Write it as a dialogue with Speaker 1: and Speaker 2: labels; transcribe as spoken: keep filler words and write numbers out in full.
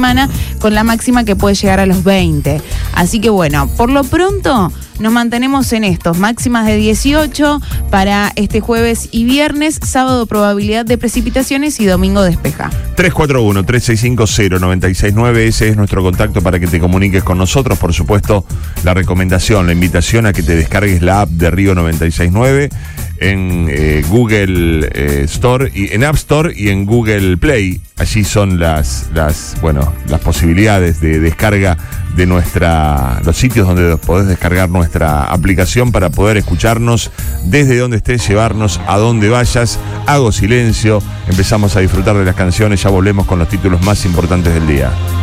Speaker 1: semana, con la máxima que puede llegar a los veinte. Así que bueno, por lo pronto nos mantenemos en estos, máximas de dieciocho para este jueves y viernes, sábado probabilidad de precipitaciones y domingo despeja.
Speaker 2: tres cuatro uno, tres seis cinco, cero nueve seis nueve, ese es nuestro contacto para que te comuniques con nosotros. Por supuesto, la recomendación, la invitación a que te descargues la app de Río noventa y seis nueve en eh, Google eh, Store, y en App Store y en Google Play. Allí son las, las, bueno, las posibilidades de descarga de nuestra, los sitios donde podés descargar nuestra aplicación para poder escucharnos desde donde estés, llevarnos a donde vayas. Hago silencio, empezamos a disfrutar de las canciones, ya volvemos con los títulos más importantes del día.